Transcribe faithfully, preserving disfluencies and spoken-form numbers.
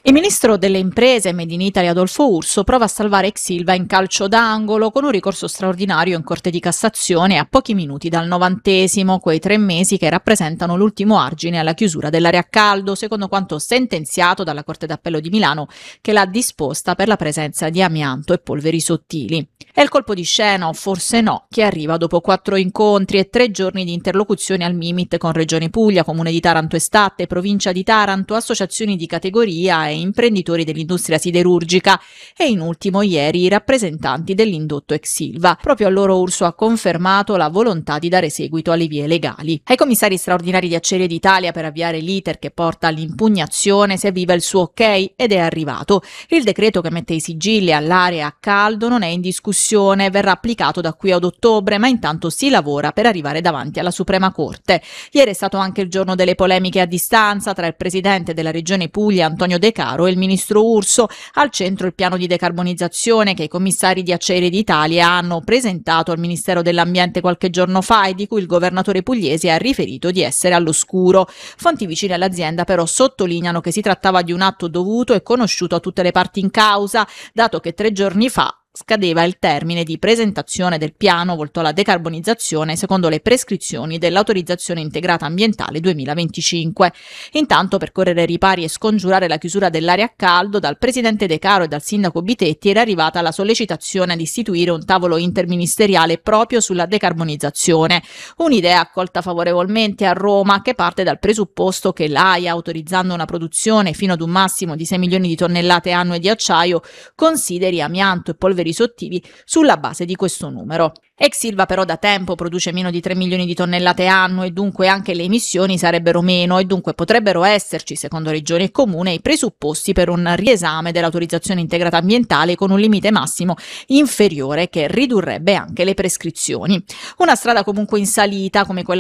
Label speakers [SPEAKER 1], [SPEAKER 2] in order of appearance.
[SPEAKER 1] Il ministro delle imprese Made in Italy Adolfo Urso prova a salvare ex Ilva in calcio d'angolo con un ricorso straordinario in Corte di Cassazione a pochi minuti dal novantesimo, quei tre mesi che rappresentano l'ultimo argine alla chiusura dell'area a caldo, secondo quanto sentenziato dalla Corte d'Appello di Milano, che l'ha disposta per la presenza di amianto e polveri sottili. È il colpo di scena, o forse no, che arriva dopo quattro incontri e tre giorni di interlocuzioni al Mimit con Regione Puglia, Comune di Taranto e Statte, Provincia di Taranto, associazioni di categoria e imprenditori dell'industria siderurgica e in ultimo ieri i rappresentanti dell'indotto ex Ilva. Proprio a loro Urso ha confermato la volontà di dare seguito alle vie legali. Ai commissari straordinari di Acciaierie d'Italia per avviare l'iter che porta all'impugnazione si avviva il suo ok ed è arrivato. Il decreto che mette i sigilli all'area a caldo non è in discussione, verrà applicato da qui ad ottobre, ma intanto si lavora per arrivare davanti alla Suprema Corte. Ieri è stato anche il giorno delle polemiche a distanza tra il presidente della Regione Puglia Antonio De Caro e il ministro Urso, al centro il piano di decarbonizzazione che i commissari di Acciaierie d'Italia hanno presentato al Ministero dell'Ambiente qualche giorno fa e di cui il governatore pugliese ha riferito di essere all'oscuro. Fonti vicine all'azienda però sottolineano che si trattava di un atto dovuto e conosciuto a tutte le parti in causa, dato che tre giorni fa scadeva il termine di presentazione del piano volto alla decarbonizzazione secondo le prescrizioni dell'autorizzazione integrata ambientale duemilaventicinque. Intanto, per correre ai ripari e scongiurare la chiusura dell'area a caldo, dal presidente De Caro e dal sindaco Bitetti era arrivata la sollecitazione ad istituire un tavolo interministeriale proprio sulla decarbonizzazione. Un'idea accolta favorevolmente a Roma, che parte dal presupposto che l'A I A, autorizzando una produzione fino ad un massimo di sei milioni di tonnellate annue di acciaio, consideri amianto e polveri sottili sulla base di questo numero. Ex Ilva però da tempo produce meno di tre milioni di tonnellate annue e dunque anche le emissioni sarebbero meno e dunque potrebbero esserci, secondo Regione e Comune, i presupposti per un riesame dell'autorizzazione integrata ambientale con un limite massimo inferiore che ridurrebbe anche le prescrizioni. Una strada comunque in salita come quella